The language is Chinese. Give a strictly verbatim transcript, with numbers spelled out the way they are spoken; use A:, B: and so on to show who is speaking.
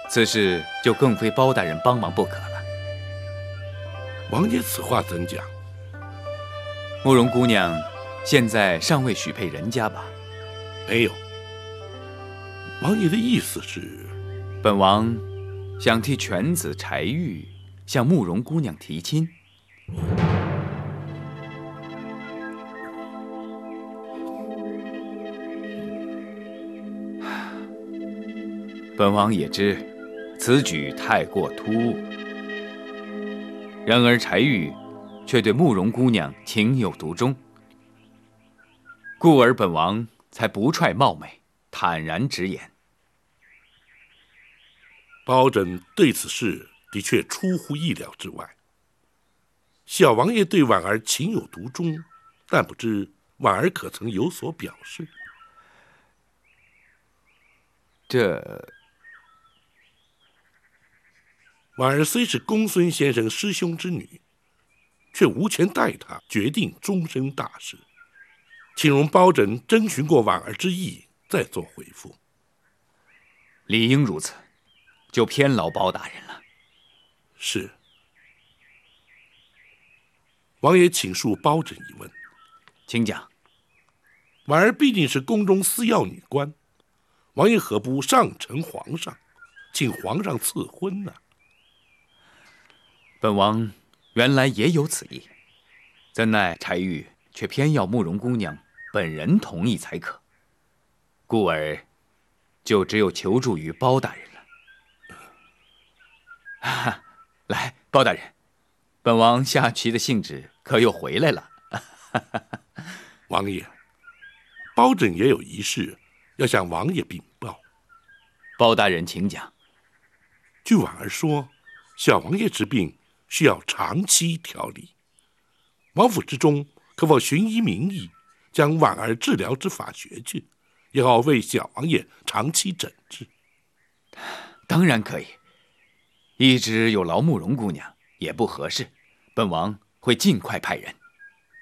A: 此事就更非包大人帮忙不可了。
B: 王爷此话怎讲？
A: 慕容姑娘现在尚未许配人家吧？
B: 没有。王爷的意思是？
A: 本王想替犬子柴玉向慕容姑娘提亲。本王也知此举太过突兀，然而柴玉却对慕容姑娘情有独钟，故而本王才不揣冒昧，坦然直言。
B: 包拯对此事的确出乎意料之外。小王爷对婉儿情有独钟，但不知婉儿可曾有所表示？
A: 这
B: 婉儿虽是公孙先生师兄之女，却无权代他决定终身大事，请容包拯征询过婉儿之意，再做回复。
A: 理应如此，就偏劳包大人了。
B: 是。王爷请恕包拯一问。
A: 请讲。
B: 婉儿毕竟是宫中司要女官，王爷何不上呈皇上，请皇上赐婚呢？
A: 本王原来也有此意，怎奈柴玉却偏要慕容姑娘本人同意才可，故而就只有求助于包大人了。哈，来，包大人，本王下棋的兴致可又回来了。
B: 王爷，包拯也有一事要向王爷禀报。
A: 包大人请讲。
B: 据婉儿说，小王爷之病需要长期调理，王府之中可否寻一名医，将婉儿治疗之法学去，也好为小王爷长期诊治？
A: 当然可以，一直有劳慕容姑娘也不合适，本王会尽快派人。